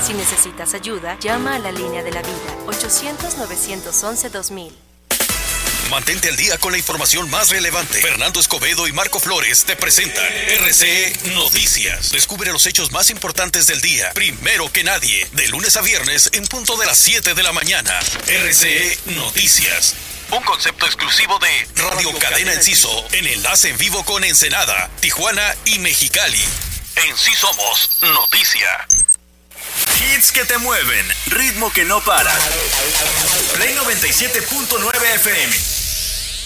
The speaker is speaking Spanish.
Si necesitas ayuda, llama a la línea de la vida, 800-911-2000. Mantente al día con la información más relevante. Fernando Escobedo y Marco Flores te presentan RCE Noticias. Descubre los hechos más importantes del día, primero que nadie, de lunes a viernes en punto de las 7 de la mañana. RCE Noticias. Un concepto exclusivo de Radio Cadena Enciso, en enlace en vivo con Ensenada, Tijuana y Mexicali. En Sí Somos Noticia. Hits que te mueven, ritmo que no para. Play 97.9 FM.